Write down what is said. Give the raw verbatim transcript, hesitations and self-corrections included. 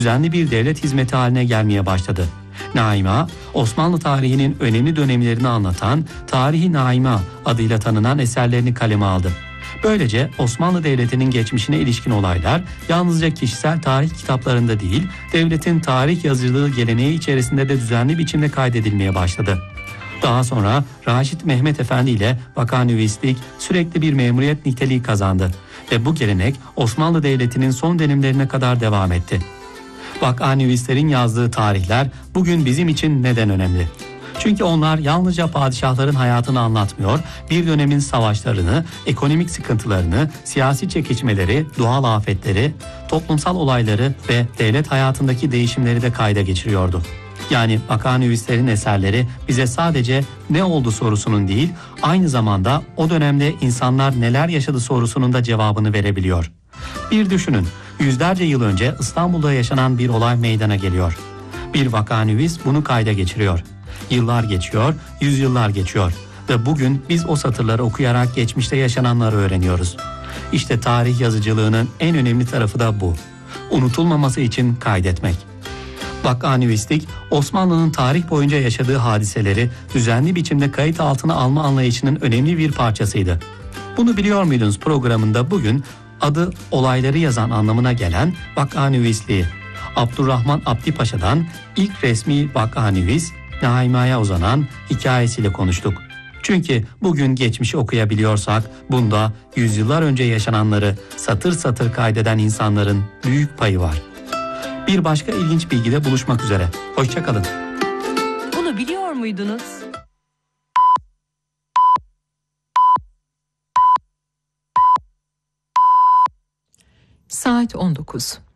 düzenli bir devlet hizmeti haline gelmeye başladı. Naima, Osmanlı tarihinin önemli dönemlerini anlatan Tarihi Naima adıyla tanınan eserlerini kaleme aldı. Böylece Osmanlı Devleti'nin geçmişine ilişkin olaylar yalnızca kişisel tarih kitaplarında değil, devletin tarih yazıcılığı geleneği içerisinde de düzenli biçimde kaydedilmeye başladı. Daha sonra Raşit Mehmet Efendi ile vakanüvislik sürekli bir memuriyet niteliği kazandı ve bu gelenek Osmanlı Devleti'nin son dönemlerine kadar devam etti. Vakanüvislerin yazdığı tarihler bugün bizim için neden önemli? Çünkü onlar yalnızca padişahların hayatını anlatmıyor, bir dönemin savaşlarını, ekonomik sıkıntılarını, siyasi çekişmeleri, doğal afetleri, toplumsal olayları ve devlet hayatındaki değişimleri de kayda geçiriyordu. Yani vakanüvislerin eserleri bize sadece ne oldu sorusunun değil, aynı zamanda o dönemde insanlar neler yaşadı sorusunun da cevabını verebiliyor. Bir düşünün, yüzlerce yıl önce İstanbul'da yaşanan bir olay meydana geliyor. Bir vakanüvis bunu kayda geçiriyor. Yıllar geçiyor, yüzyıllar geçiyor ve bugün biz o satırları okuyarak geçmişte yaşananları öğreniyoruz. İşte tarih yazıcılığının en önemli tarafı da bu. Unutulmaması için kaydetmek. Vakanüvislik, Osmanlı'nın tarih boyunca yaşadığı hadiseleri düzenli biçimde kayıt altına alma anlayışının önemli bir parçasıydı. Bunu biliyor muydunuz programında bugün adı olayları yazan anlamına gelen vakanüvisliği, Abdurrahman Abdi Paşa'dan ilk resmi vakanüvis Naima'ya uzanan hikayesiyle konuştuk. Çünkü bugün geçmişi okuyabiliyorsak bunda yüzyıllar önce yaşananları satır satır kaydeden insanların büyük payı var. Bir başka ilginç bilgide buluşmak üzere. Hoşça kalın. Bunu biliyor muydunuz? Saat on dokuz.